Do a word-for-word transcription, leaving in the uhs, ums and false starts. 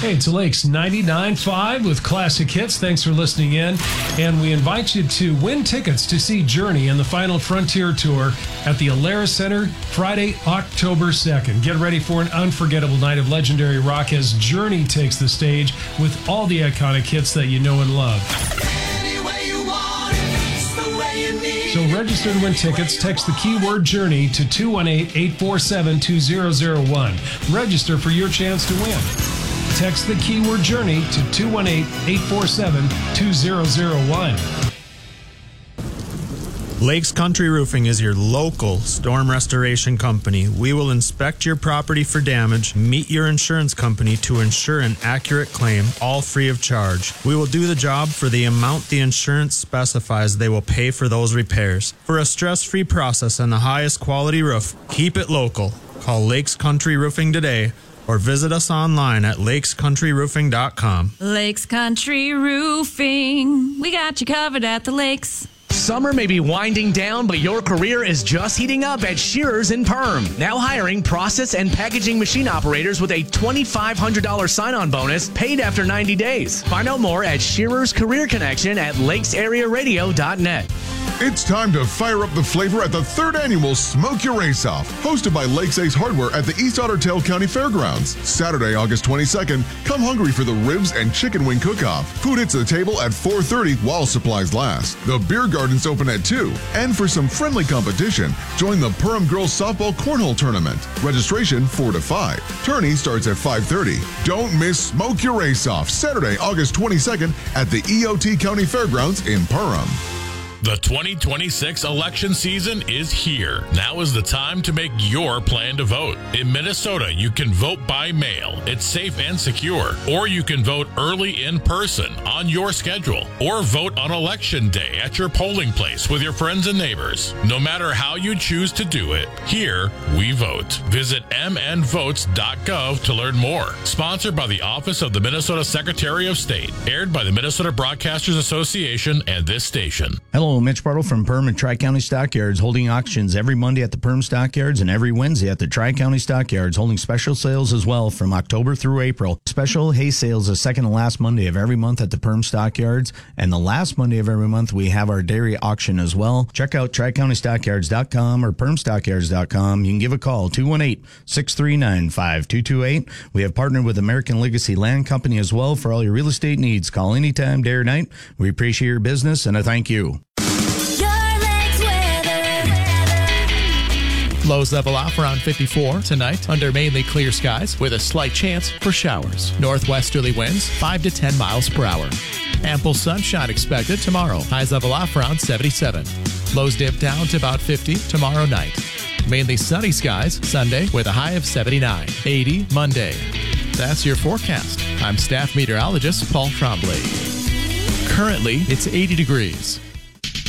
Hey, it's Lakes ninety-nine point five with Classic Hits. Thanks for listening in. And we invite you to win tickets to see Journey and the Final Frontier Tour at the Alara Center Friday, October second. Get ready for an unforgettable night of legendary rock as Journey takes the stage with all the iconic hits that you know and love. So register to win tickets. Text the keyword Journey to two one eight, eight four seven, two zero zero one. Register for your chance to win. Text the keyword Journey to two one eight, eight four seven, two zero zero one. Lakes Country Roofing is your local storm restoration company. We will inspect your property for damage, meet your insurance company to ensure an accurate claim, all free of charge. We will do the job for the amount the insurance specifies they will pay for those repairs. For a stress-free process and the highest quality roof, keep it local. Call Lakes Country Roofing today or visit us online at lakes country roofing dot com. Lakes Country Roofing. We got you covered at the lakes. Summer may be winding down, but your career is just heating up at Shearers and Perm. Now hiring process and packaging machine operators with a twenty-five hundred dollars sign-on bonus paid after ninety days. Find out more at Shearers Career Connection at lakes area radio dot net. It's time to fire up the flavor at the third annual Smoke Your Race Off, hosted by Lakes Ace Hardware at the East Otter Tail County Fairgrounds. Saturday, August twenty-second, come hungry for the ribs and chicken wing cook-off. Food hits the table at four thirty while supplies last. The beer gardens open at two. And for some friendly competition, join the Perham Girls Softball Cornhole Tournament. Registration four to five. Tourney starts at five thirty. Don't miss Smoke Your Race Off, Saturday, August twenty-second at the E O T County Fairgrounds in Perham. The twenty twenty-six election season is here. Now is the time to make your plan to vote. In Minnesota, you can vote by mail. It's safe and secure. Or you can vote early in person on your schedule. Or vote on election day at your polling place with your friends and neighbors. No matter how you choose to do it, here we vote. Visit m n votes dot gov to learn more. Sponsored by the Office of the Minnesota Secretary of State. Aired by the Minnesota Broadcasters Association and this station. Hello, Mitch Bartle from Perham and Tri-County Stockyards, holding auctions every Monday at the Perham Stockyards and every Wednesday at the Tri-County Stockyards, holding special sales as well from October through April. Special hay sales the second and last Monday of every month at the Perham Stockyards, and the last Monday of every month we have our dairy auction as well. Check out tri county stockyards dot com or perham stockyards dot com. You can give a call, two one eight, six three nine, five two two eight. We have partnered with American Legacy Land Company as well for all your real estate needs. Call anytime, day or night. We appreciate your business, and I thank you. Lows level off around fifty-four tonight under mainly clear skies with a slight chance for showers. Northwesterly winds five to ten miles per hour. Ample sunshine expected tomorrow. Highs level off around seventy-seven. Lows dip down to about fifty tomorrow night. Mainly sunny skies Sunday with a high of seventy-nine. eighty Monday. That's your forecast. I'm staff meteorologist Paul Trombley. Currently, it's eighty degrees.